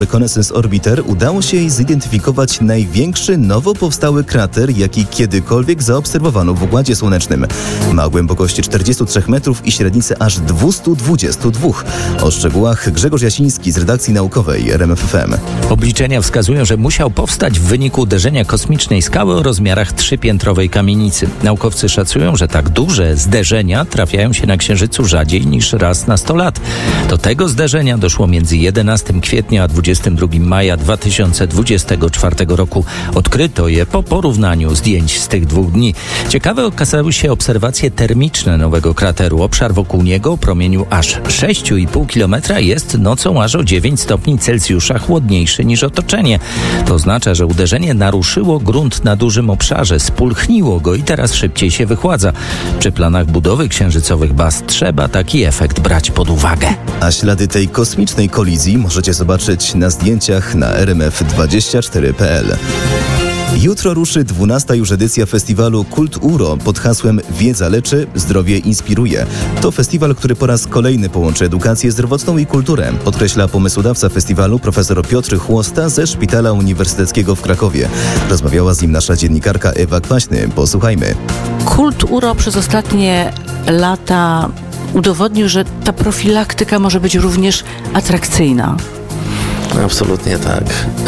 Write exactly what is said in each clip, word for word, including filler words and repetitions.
Reconnaissance Orbiter udało się jej zidentyfikować największy nowo powstały krater, jaki kiedykolwiek zaobserwowano w Układzie Słonecznym. Ma głębokość czterdzieści trzy metrów i średnicę aż dwieście dwadzieścia dwa. O szczegółach Grzegorz Jasiński z redakcji naukowej R M F F M. Obliczenia wskazują, że musiał powstać w wyniku uderzenia kosmicznej skały o rozmiarach trzypiętrowej kamienicy. Naukowcy szacują, że tak duże zderzenia trafiają się na Księżycu rzadziej niż raz na sto lat. Do tego zderzenia doszło między jedenastego kwietnia a dwudziestego drugiego maja dwa tysiące dwudziestego czwartego roku. Odkryto je po porównaniu zdjęć z tych dwóch dni. Ciekawe okazały się obserwacje termiczne nowego krateru. Obszar wokół niego o promieniu aż sześć i pół kilometra jest nocą aż o dziewięć stopni Celsjusza chłodniejszy niż otoczenie. To oznacza, że uderzenie naruszyło grunt na dużym obszarze, spulchniło go i teraz szybciej się wychładza. Przy planach budowy księżycowych baz trzeba taki efekt brać pod uwagę. A ślady tej kosmicznej kolizji możecie zobaczyć na zdjęciach na r m f dwadzieścia cztery kropka p l. Jutro ruszy dwunasta już edycja festiwalu Kult Uro pod hasłem Wiedza leczy, zdrowie inspiruje. To festiwal, który po raz kolejny połączy edukację zdrowotną i kulturę, podkreśla pomysłodawca festiwalu profesor Piotr Chłosta ze Szpitala Uniwersyteckiego w Krakowie. Rozmawiała z nim nasza dziennikarka Ewa Kwaśny. Posłuchajmy. Kult Uro przez ostatnie lata udowodnił, że ta profilaktyka może być również atrakcyjna. Absolutnie tak.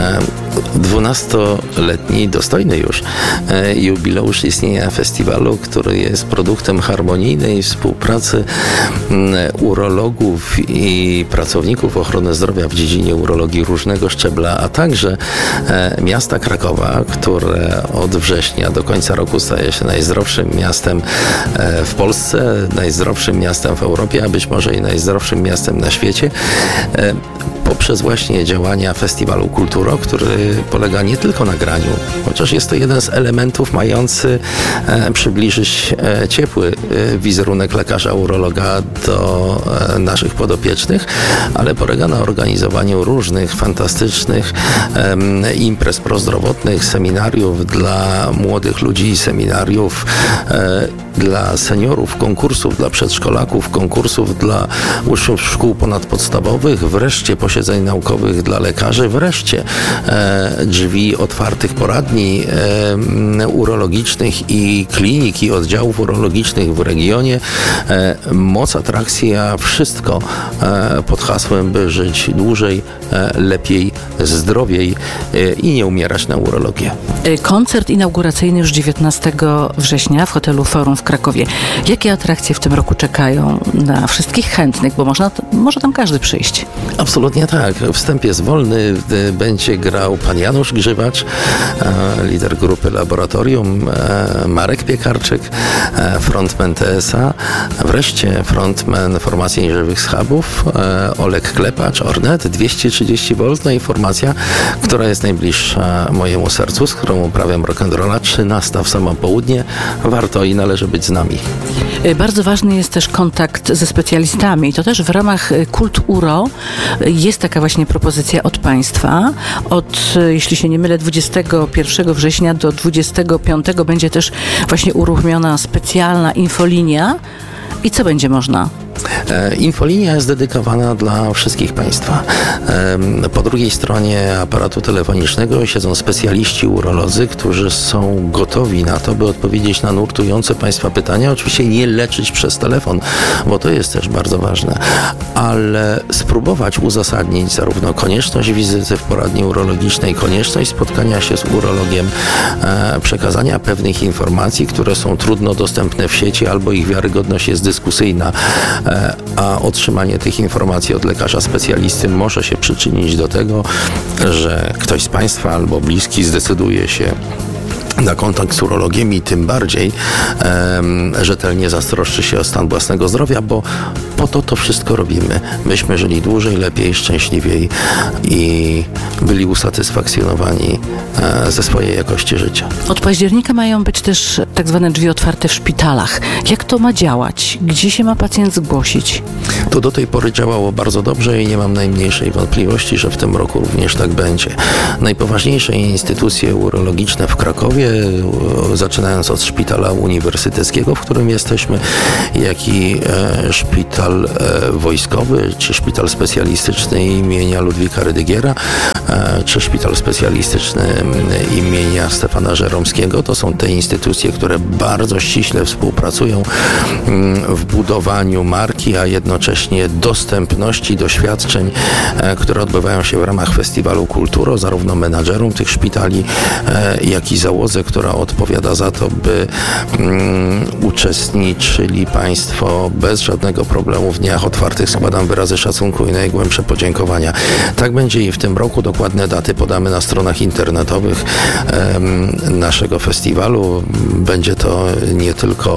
dwunastoletni, dostojny już jubileusz istnienia festiwalu, który jest produktem harmonijnej współpracy urologów i pracowników ochrony zdrowia w dziedzinie urologii różnego szczebla, a także miasta Krakowa, które od września do końca roku staje się najzdrowszym miastem w Polsce, najzdrowszym miastem w Europie, a być może i najzdrowszym miastem na świecie, poprzez właśnie działania festiwalu Kulturo, który polega nie tylko na graniu, chociaż jest to jeden z elementów mający e, przybliżyć e, ciepły e, wizerunek lekarza urologa do e, naszych podopiecznych, ale polega na organizowaniu różnych fantastycznych e, imprez prozdrowotnych, seminariów dla młodych ludzi, seminariów e, dla seniorów, konkursów dla przedszkolaków, konkursów dla uczniów szkół ponadpodstawowych, wreszcie posiedzeń naukowych dla lekarzy, wreszcie e, drzwi otwartych poradni e, urologicznych i klinik i oddziałów urologicznych w regionie. E, moc atrakcji, a wszystko e, pod hasłem, by żyć dłużej, e, lepiej, zdrowiej e, i nie umierać na urologię. Koncert inauguracyjny już dziewiętnastego września w hotelu Forum w Krakowie. Jakie atrakcje w tym roku czekają na wszystkich chętnych, bo można, może tam każdy przyjść? Absolutnie tak. Wstęp jest wolny. Będzie grał pan Janusz Grzywacz, lider grupy Laboratorium, Marek Piekarczyk, frontman T S A, wreszcie frontman formacji Nieżywych Schabów, Olek Klepacz, Ornet, dwieście trzydzieści wolt, no i formacja, która jest najbliższa mojemu sercu, z którą uprawiam rock'n'rolla, trzynasta w samo południe. Warto i należy być z nami. Bardzo ważny jest też kontakt ze specjalistami. To też w ramach Kult Uro jest taka właśnie propozycja od państwa. Od, jeśli się nie mylę, dwudziestego pierwszego września do dwudziestego piątego będzie też właśnie uruchomiona specjalna infolinia. I co będzie można? Infolinia jest dedykowana dla wszystkich państwa. Po drugiej stronie aparatu telefonicznego siedzą specjaliści urolodzy, którzy są gotowi na to, by odpowiedzieć na nurtujące państwa pytania. Oczywiście nie leczyć przez telefon, bo to jest też bardzo ważne, ale spróbować uzasadnić zarówno konieczność wizyty w poradni urologicznej, konieczność spotkania się z urologiem, przekazania pewnych informacji, które są trudno dostępne w sieci albo ich wiarygodność jest dyskusyjna, a otrzymanie tych informacji od lekarza specjalisty może się przyczynić do tego, że ktoś z państwa albo bliski zdecyduje się na kontakt z urologiem i tym bardziej um, rzetelnie zastroszczy się o stan własnego zdrowia, bo po to to wszystko robimy. Myśmy żyli dłużej, lepiej, szczęśliwiej i byli usatysfakcjonowani e, ze swojej jakości życia. Od października mają być też tak zwane drzwi otwarte w szpitalach. Jak to ma działać? Gdzie się ma pacjent zgłosić? To do tej pory działało bardzo dobrze i nie mam najmniejszej wątpliwości, że w tym roku również tak będzie. Najpoważniejsze instytucje urologiczne w Krakowie, zaczynając od szpitala uniwersyteckiego, w którym jesteśmy, jak i e, szpital e, wojskowy, czy szpital specjalistyczny imienia Ludwika Rydygiera, e, czy szpital specjalistyczny imienia Stefana Żeromskiego, to są te instytucje, które bardzo ściśle współpracują w budowaniu marki, a jednocześnie dostępności doświadczeń, które odbywają się w ramach Festiwalu Kulturo, zarówno menadżerom tych szpitali, jak i załodze, która odpowiada za to, by um, uczestniczyli Państwo bez żadnego problemu w dniach otwartych. Składam wyrazy szacunku i najgłębsze podziękowania. Tak będzie i w tym roku. Dokładne daty podamy na stronach internetowych um, naszego festiwalu. Będzie to nie tylko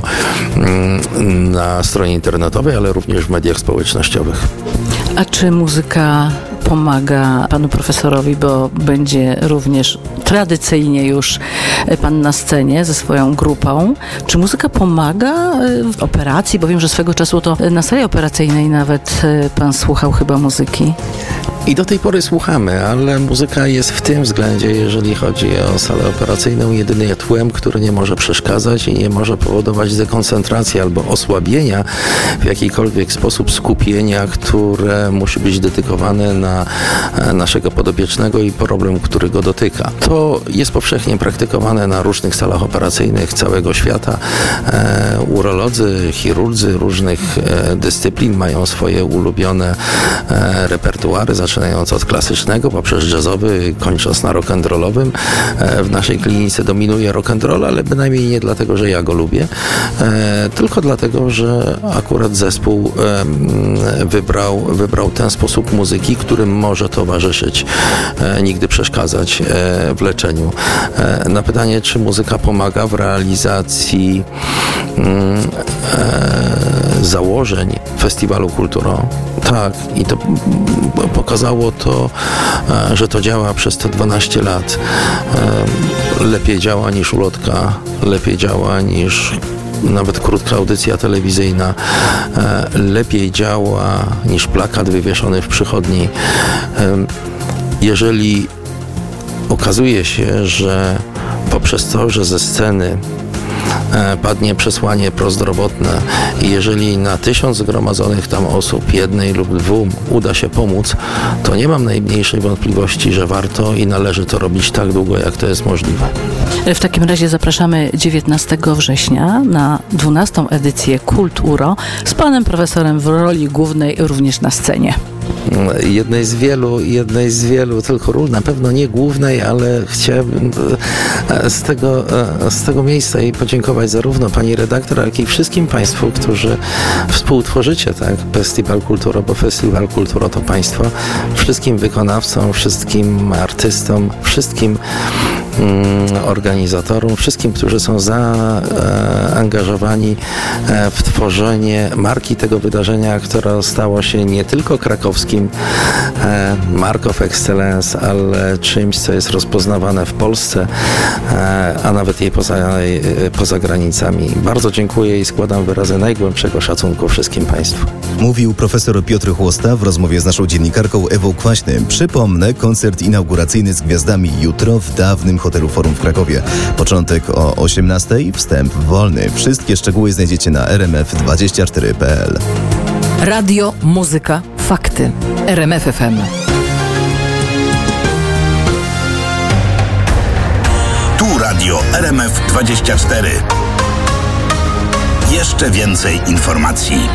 um, na stronie internetowej, ale również w mediach społecznościowych. A czy muzyka pomaga panu profesorowi, bo będzie również tradycyjnie już pan na scenie ze swoją grupą. Czy muzyka pomaga w operacji? Bo wiem, że swego czasu to na sali operacyjnej nawet pan słuchał chyba muzyki. I do tej pory słuchamy, ale muzyka jest w tym względzie, jeżeli chodzi o salę operacyjną, jedynym tłem, który nie może przeszkadzać i nie może powodować dekoncentracji albo osłabienia w jakikolwiek sposób skupienia, które musi być dedykowane na naszego podobiecznego i problem, który go dotyka. To jest powszechnie praktykowane na różnych salach operacyjnych całego świata. E, urolodzy, chirurdzy różnych e, dyscyplin mają swoje ulubione e, repertuary, zaczynając od klasycznego, poprzez jazzowy, kończąc na rock'n'rollowym. E, w naszej klinice dominuje rock'n'roll, ale bynajmniej nie dlatego, że ja go lubię, e, tylko dlatego, że akurat zespół e, wybrał, wybrał ten sposób muzyki, którym może towarzyszyć, e, nigdy przeszkadzać e, w leczeniu. E, na pytanie, czy muzyka pomaga w realizacji mm, e, założeń Festiwalu Kulturo, tak, i to pokazało to, e, że to działa przez te dwanaście lat. E, lepiej działa niż ulotka, lepiej działa niż nawet krótka audycja telewizyjna, e, lepiej działa niż plakat wywieszony w przychodni. E, jeżeli okazuje się, że poprzez to, że ze sceny e, padnie przesłanie prozdrowotne i jeżeli na tysiąc zgromadzonych tam osób, jednej lub dwóm uda się pomóc, to nie mam najmniejszej wątpliwości, że warto i należy to robić tak długo, jak to jest możliwe. W takim razie zapraszamy dziewiętnastego września na dwunastą edycję Kult Uro z panem profesorem w roli głównej również na scenie. Jednej z wielu, jednej z wielu tylko ról, na pewno nie głównej, ale chciałbym z tego, z tego miejsca jej podziękować zarówno pani redaktor, jak i wszystkim państwu, którzy współtworzycie tak, Festiwal Kulturo, bo Festiwal Kulturo to państwo, wszystkim wykonawcom, wszystkim artystom, wszystkim mm, organizatorom, wszystkim, którzy są zaangażowani w tworzenie marki tego wydarzenia, które stało się nie tylko krakowskim Mark of Excellence, ale czymś, co jest rozpoznawane w Polsce, a nawet jej poza, poza granicami. Bardzo dziękuję i składam wyrazy najgłębszego szacunku wszystkim państwu. Mówił profesor Piotr Chłosta w rozmowie z naszą dziennikarką Ewą Kwaśnym. Przypomnę, koncert inauguracyjny z gwiazdami jutro w dawnym hotelu Forum w Krakowie. Początek o osiemnastej, wstęp wolny. Wszystkie szczegóły znajdziecie na r m f dwadzieścia cztery kropka p l. Radio, muzyka, fakty. R M F F M. Tu radio R M F dwadzieścia cztery. Jeszcze więcej informacji.